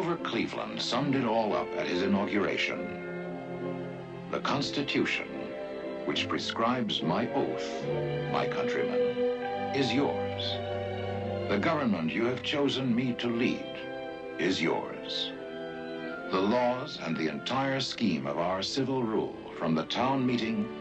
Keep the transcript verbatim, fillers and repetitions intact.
Grover Cleveland summed it all up at his inauguration. The Constitution, which prescribes my oath, my countrymen, is yours. The government you have chosen me to lead is yours. The laws and the entire scheme of our civil rule, from the town meeting